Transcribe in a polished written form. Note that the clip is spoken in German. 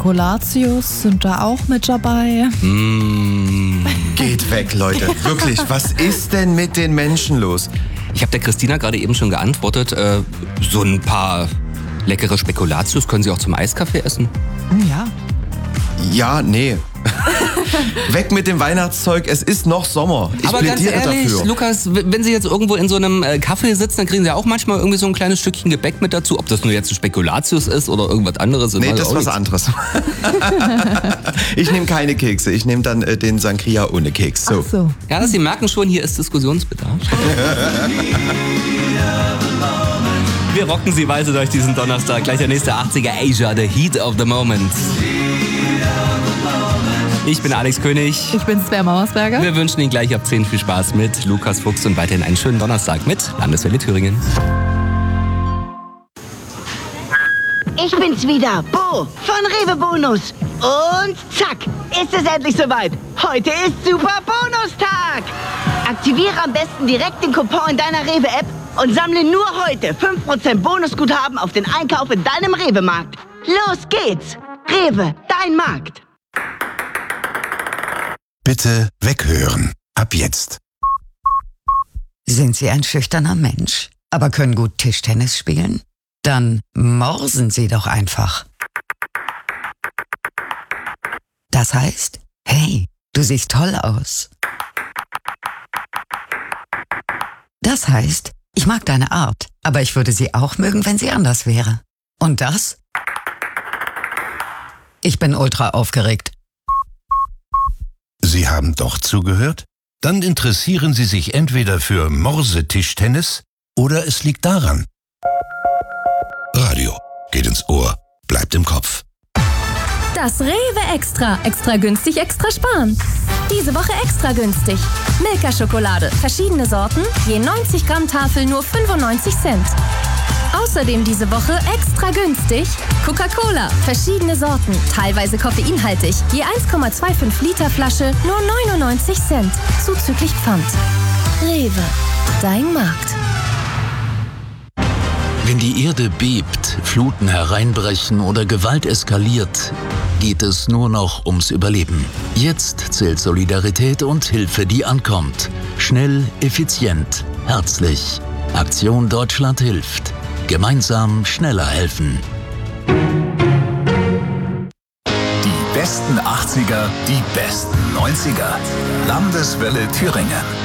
Spekulatius sind da auch mit dabei. Geht weg, Leute. Wirklich, was ist denn mit den Menschen los? Ich habe der Christina gerade eben schon geantwortet. So ein paar leckere Spekulatius können Sie auch zum Eiskaffee essen? Ja. Ja, nee. Weg mit dem Weihnachtszeug, es ist noch Sommer. Ich Aber ganz plädiere ehrlich, dafür. Lukas, wenn Sie jetzt irgendwo in so einem Kaffee sitzen, dann kriegen Sie auch manchmal irgendwie so ein kleines Stückchen Gebäck mit dazu. Ob das nur jetzt ein Spekulatius ist oder irgendwas anderes. Nee, das ist was anderes. Ich nehme keine Kekse, ich nehme dann den Sangria ohne Keks. So. Ach so. Ja, Sie merken schon, hier ist Diskussionsbedarf. Wir rocken Sie weiter durch diesen Donnerstag. Gleich der nächste 80er Asia, the heat of the moment. Ich bin Alex König. Ich bin Sven Mauersberger. Wir wünschen Ihnen gleich ab 10 viel Spaß mit Lukas Fuchs und weiterhin einen schönen Donnerstag mit Landeswelle Thüringen. Ich bin's wieder, Bo von Rewe Bonus. Und zack, ist es endlich soweit. Heute ist Super Bonustag. Aktiviere am besten direkt den Coupon in deiner Rewe-App und sammle nur heute 5% Bonusguthaben auf den Einkauf in deinem Rewe-Markt. Los geht's. Rewe, dein Markt. Bitte weghören. Ab jetzt. Sind Sie ein schüchterner Mensch, aber können gut Tischtennis spielen? Dann morsen Sie doch einfach. Das heißt, hey, du siehst toll aus. Das heißt, ich mag deine Art, aber ich würde sie auch mögen, wenn sie anders wäre. Und das? Ich bin ultra aufgeregt. Sie haben doch zugehört? Dann interessieren Sie sich entweder für Morsetischtennis oder es liegt daran. Radio geht ins Ohr, bleibt im Kopf. Das Rewe Extra. Extra günstig, extra sparen. Diese Woche extra günstig. Milka-Schokolade. Verschiedene Sorten. Je 90 Gramm Tafel nur 95 Cent. Außerdem diese Woche extra günstig Coca-Cola. Verschiedene Sorten. Teilweise koffeinhaltig. Je 1,25 Liter Flasche nur 99 Cent. Zuzüglich Pfand. Rewe. Dein Markt. Wenn die Erde bebt, Fluten hereinbrechen oder Gewalt eskaliert, geht es nur noch ums Überleben. Jetzt zählt Solidarität und Hilfe, die ankommt. Schnell, effizient, herzlich. Aktion Deutschland hilft. Gemeinsam schneller helfen. Die besten 80er, die besten 90er. Landeswelle Thüringen.